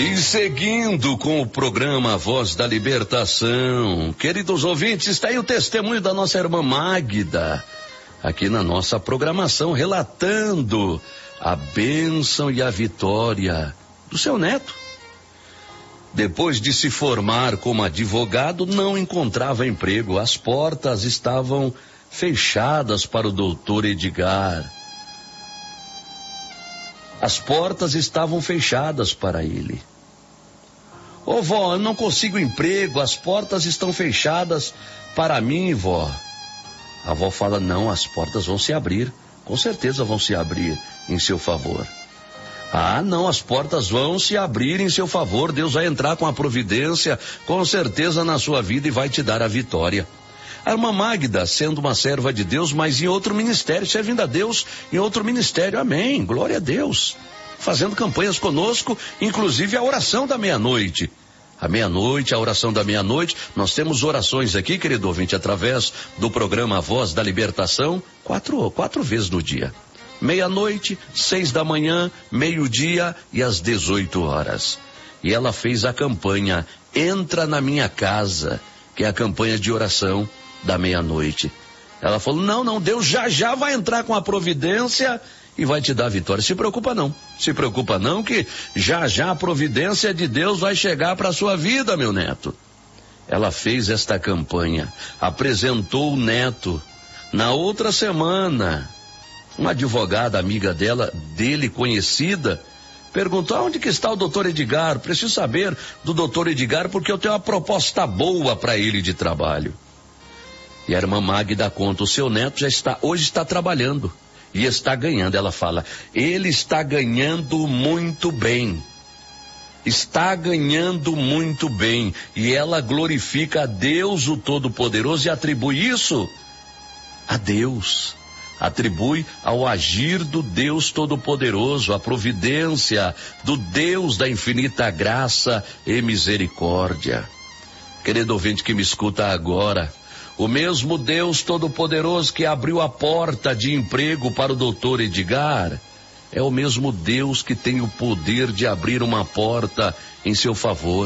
E seguindo com o programa Voz da Libertação, queridos ouvintes, está aí o testemunho da nossa irmã Magda, aqui na nossa programação, relatando a bênção e a vitória do seu neto. Depois de se formar como advogado, não encontrava emprego. As portas estavam fechadas para o doutor Edgar. As portas estavam fechadas para ele. Ô vó, eu não consigo emprego, as portas estão fechadas para mim, vó. A avó fala, não, as portas vão se abrir, com certeza vão se abrir em seu favor. Ah, não, as portas vão se abrir em seu favor, Deus vai entrar com a providência, com certeza na sua vida e vai te dar a vitória. A irmã Magda, sendo uma serva de Deus, mas em outro ministério, servindo a Deus em outro ministério, amém, glória a Deus. Fazendo campanhas conosco, inclusive a oração da meia-noite. À meia-noite, a oração da meia-noite, nós temos orações aqui, querido ouvinte, através do programa Voz da Libertação, quatro vezes no dia. Meia-noite, 6 da manhã, meio-dia e às 18 horas. E ela fez a campanha Entra na Minha Casa, que é a campanha de oração da meia-noite. Ela falou, não, Deus já vai entrar com a providência e vai te dar a vitória. Se preocupa não, que já a providência de Deus vai chegar para a sua vida, meu neto. Ela fez esta campanha, apresentou o neto. Na outra semana, uma advogada amiga dele conhecida, perguntou, onde que está o doutor Edgar? Preciso saber do doutor Edgar porque eu tenho uma proposta boa para ele de trabalho. E a irmã Magda conta, o seu neto hoje está trabalhando e está ganhando. Ela fala, ele está ganhando muito bem. Está ganhando muito bem. E ela glorifica a Deus o Todo-Poderoso e atribui isso a Deus. Atribui ao agir do Deus Todo-Poderoso, a providência do Deus da infinita graça e misericórdia. Querido ouvinte que me escuta agora, o mesmo Deus Todo-Poderoso que abriu a porta de emprego para o doutor Edgar, é o mesmo Deus que tem o poder de abrir uma porta em seu favor.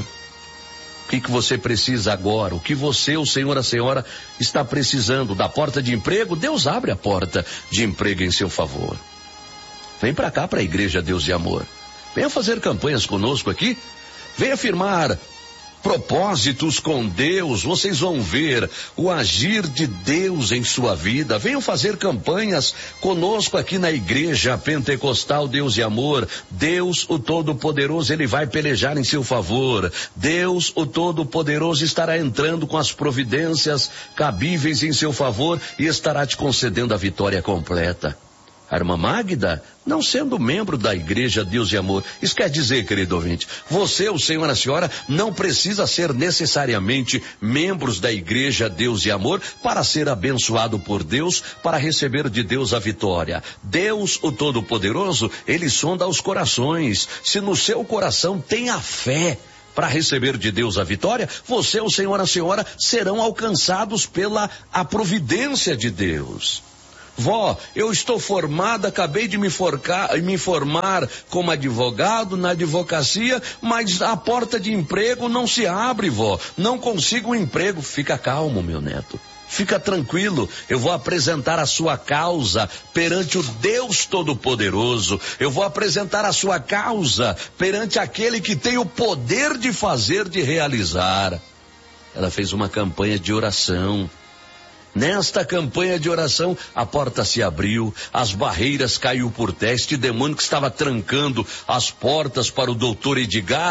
O que você precisa agora? O que você, o senhor, a senhora, está precisando? Da porta de emprego? Deus abre a porta de emprego em seu favor. Vem para cá, para a Igreja Deus de Amor. Venha fazer campanhas conosco aqui. Venha firmar propósitos com Deus, vocês vão ver o agir de Deus em sua vida. Venham fazer campanhas conosco aqui na Igreja Pentecostal Deus e Amor. Deus, o Todo-Poderoso, ele vai pelejar em seu favor. Deus, o Todo-Poderoso, estará entrando com as providências cabíveis em seu favor e estará te concedendo a vitória completa. A irmã Magda, não sendo membro da Igreja Deus e Amor, isso quer dizer, querido ouvinte, você, o senhor, a senhora, não precisa ser necessariamente membros da Igreja Deus e Amor para ser abençoado por Deus, para receber de Deus a vitória. Deus, o Todo-Poderoso, ele sonda os corações. Se no seu coração tem a fé para receber de Deus a vitória, você, o senhor, a senhora, serão alcançados pela a providência de Deus. Vó, eu estou formada, acabei de me formar como advogado na advocacia, mas a porta de emprego não se abre, vó. Não consigo um emprego. Fica calmo, meu neto. Fica tranquilo, eu vou apresentar a sua causa perante o Deus Todo-Poderoso. Eu vou apresentar a sua causa perante aquele que tem o poder de fazer, de realizar. Ela fez uma campanha de oração. Nesta campanha de oração, a porta se abriu, as barreiras caiu por terra. Este demônio que estava trancando as portas para o doutor Edgar,